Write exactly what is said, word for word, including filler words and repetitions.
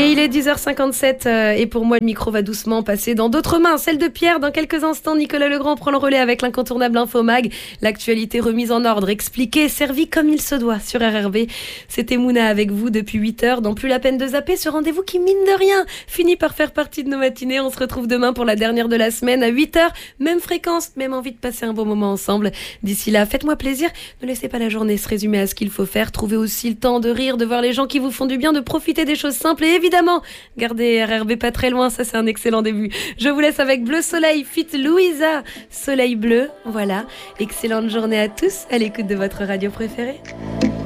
Et il est dix heures cinquante-sept euh, et pour moi le micro va doucement passer dans d'autres mains, celle de Pierre. Dans quelques instants, Nicolas Legrand prend le relais avec l'incontournable Infomag. L'actualité remise en ordre, expliquée, servie comme il se doit sur R R B. C'était Mouna avec vous depuis huit heures, dans Plus la peine de zapper, ce rendez-vous qui mine de rien finit par faire partie de nos matinées. On se retrouve demain pour la dernière de la semaine à huit heures, même fréquence, même envie de passer un bon moment ensemble. D'ici là, faites-moi plaisir, ne laissez pas la journée se résumer à ce qu'il faut faire, trouvez aussi le temps de rire, de voir les gens qui vous font du bien, de profiter des choses simples et évidemment, gardez R R B pas très loin, ça c'est un excellent début. Je vous laisse avec Bleu Soleil, fit Louisa, Soleil Bleu, voilà. Excellente journée à tous, à l'écoute de votre radio préférée.